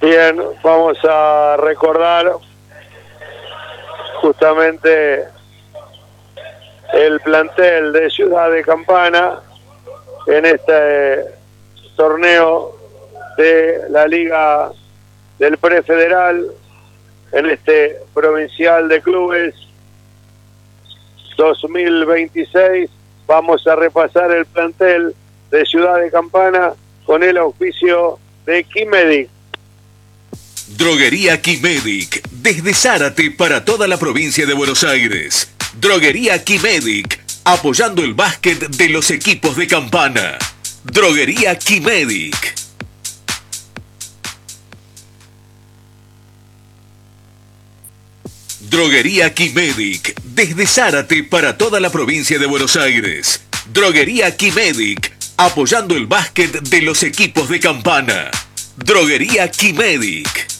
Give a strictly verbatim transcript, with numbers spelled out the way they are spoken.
Bien, vamos a recordar justamente el plantel de Ciudad de Campana en este torneo de la Liga del Prefederal, en este provincial de clubes dos mil veintiséis. Vamos a repasar el plantel de Ciudad de Campana con el auspicio de Quimedic. Droguería Quimedic, desde Zárate para toda la provincia de Buenos Aires. Droguería Quimedic, apoyando el básquet de los equipos de Campana. Droguería Quimedic. Droguería Quimedic, desde Zárate para toda la provincia de Buenos Aires. Droguería Quimedic, apoyando el básquet de los equipos de Campana. Droguería Quimedic.